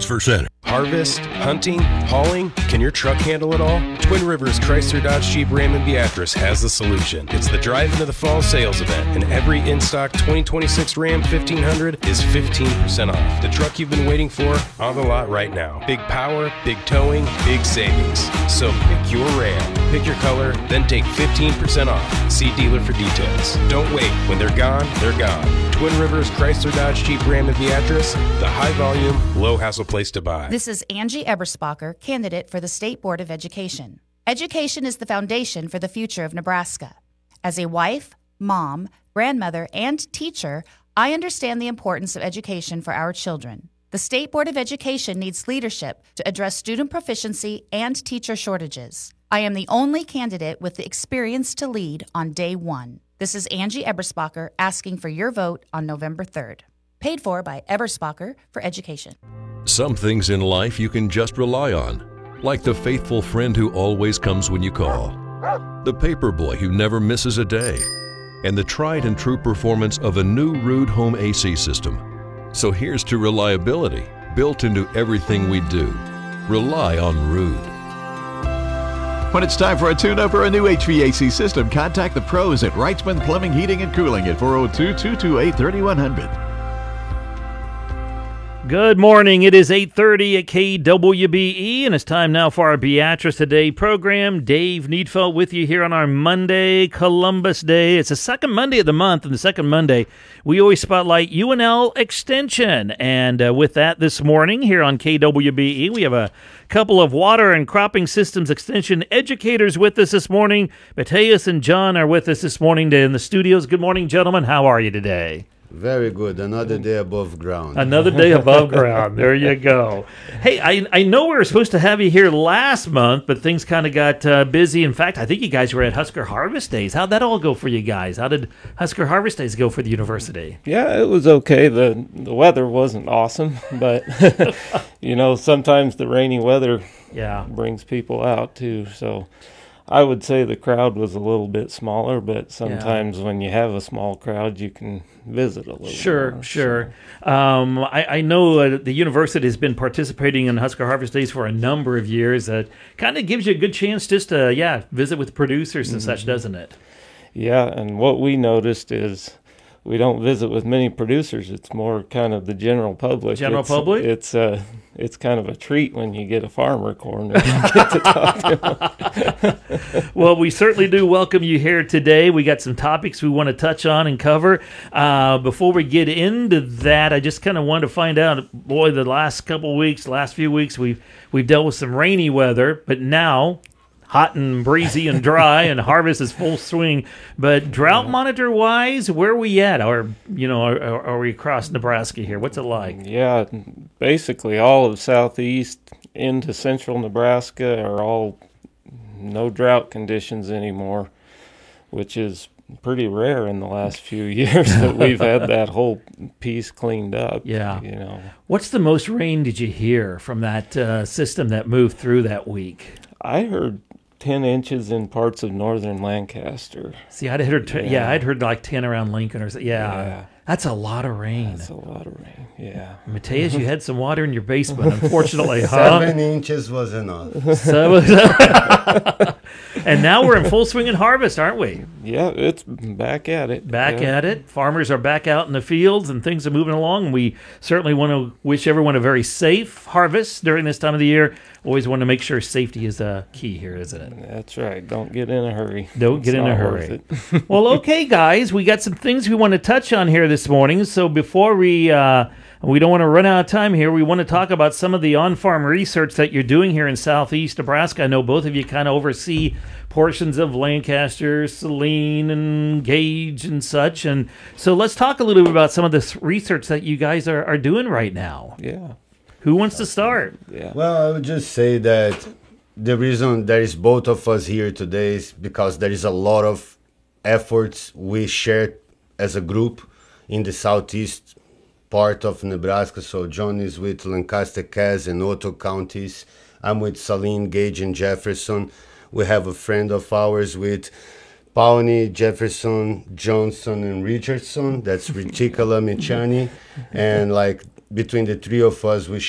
parts for center. Harvest, hunting, hauling, can your truck handle it all? Twin Rivers Chrysler Dodge Jeep Ram and Beatrice has the solution. It's the Drive Into the Fall sales event, and every in-stock 2026 Ram 1500 is 15% off. The truck you've been waiting for, on the lot right now. Big power, big towing, big savings. So pick your Ram, pick your color, then take 15% off. See dealer for details. Don't wait. When they're gone, they're gone. Twin Rivers Chrysler Dodge Jeep Ram and Beatrice, the high-volume, low-hassle place to buy. This is Angie Eberspacher, candidate for the State Board of Education. Education is the foundation for the future of Nebraska. As a wife, mom, grandmother, and teacher, I understand the importance of education for our children. The State Board of Education needs leadership to address student proficiency and teacher shortages. I am the only candidate with the experience to lead on day one. This is Angie Eberspacher asking for your vote on November 3rd. Paid for by Eberspacher for Education. Some things in life you can just rely on, like the faithful friend who always comes when you call, the paper boy who never misses a day, and the tried and true performance of a new Ruud home AC system. So here's to reliability, built into everything we do. Rely on Ruud. When it's time for a tune-up or a new HVAC system, contact the pros at Wrightsman Plumbing, Heating, and Cooling at 402-228-3100. Good morning. It is 8:30 at KWBE, and it's time now for our Beatrice Today program. Dave Needfeld with you here on our Monday, Columbus Day. It's the second Monday of the month, and the second Monday, we always spotlight UNL Extension. And with that this morning here on KWBE, we have a couple of water and cropping systems extension educators with us this morning. Mateus and John are with us this morning in the studios. Good morning, gentlemen. How are you today? Very good. Another day above ground. Another day above ground. There you go. Hey, I know we were supposed to have you here last month, but things kind of got busy. In fact, I think you guys were at Husker Harvest Days. How'd that all go for you guys? How did Husker Harvest Days go for the university? Yeah, it was okay. The weather wasn't awesome, but, sometimes the rainy weather brings people out, too. So I would say the crowd was a little bit smaller, but sometimes when you have a small crowd, you can visit a little more. Sure. I know the university has been participating in Husker Harvest Days for a number of years. That kind of gives you a good chance just to, visit with producers and such, doesn't it? Yeah, and what we noticed is we don't visit with many producers. It's more kind of the general public. It's kind of a treat when you get a farmer corner and get to talk to them. Well, we certainly do welcome you here today. We got some topics we want to touch on and cover. Before we get into that, I just kind of wanted to find out, boy, the last few weeks, we've dealt with some rainy weather, but now hot and breezy and dry, and harvest is full swing. But drought monitor wise, where are we at? Or are we across Nebraska here? What's it like? Yeah, basically all of southeast into central Nebraska are all no drought conditions anymore, which is pretty rare in the last few years that we've had that whole piece cleaned up. Yeah. What's the most rain did you hear from that system that moved through that week? I heard 10 inches in parts of northern Lancaster. See, I'd heard like 10 around Lincoln or so. Yeah. That's a lot of rain. Yeah. Mateus, you had some water in your basement, unfortunately, huh? 7 inches was enough. And now we're in full swing in harvest, aren't we? Yeah, it's back at it. At it. Farmers are back out in the fields, and things are moving along. We certainly want to wish everyone a very safe harvest during this time of the year. Always want to make sure safety is key here, isn't it? That's right. Don't get in a hurry. Well, okay, guys, we got some things we want to touch on here this morning. So before we don't want to run out of time here, we want to talk about some of the on-farm research that you're doing here in southeast Nebraska. I know both of you kind of oversee portions of Lancaster, Saline, and Gage and such. And so let's talk a little bit about some of this research that you guys are doing right now. Yeah. Who wants to start? Yeah. Well, I would just say that the reason there is both of us here today is because there is a lot of efforts we share as a group in the southeast part of Nebraska. So John is with Lancaster, Cass, and Otto counties. I'm with Saline, Gage, and Jefferson. We have a friend of ours with Pawnee, Jefferson, Johnson, and Richardson. That's Reticula, Michani. And between the three of us, we